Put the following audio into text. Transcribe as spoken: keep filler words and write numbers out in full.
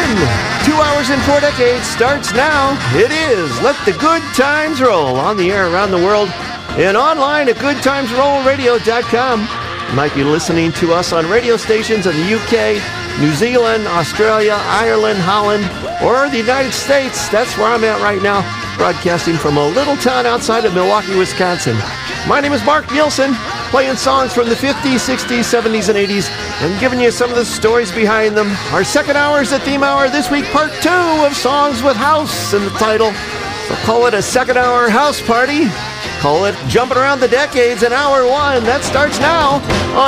Two hours and four decades starts now. It is Let the Good Times Roll, on the air around the world and online at good times roll radio dot com. You might be listening to us on radio stations in the U K, New Zealand, Australia, Ireland, Holland, or the United States. That's where I'm at right now, broadcasting from a little town outside of Milwaukee, Wisconsin. My name is Mark Nielsen, playing songs from the fifties, sixties, seventies, and eighties, and giving you some of the stories behind them. Our second hour is the theme hour. This week, part two of Songs with House in the title. So call it a second hour house party. Call it Jumping Around the Decades in hour one. That starts now on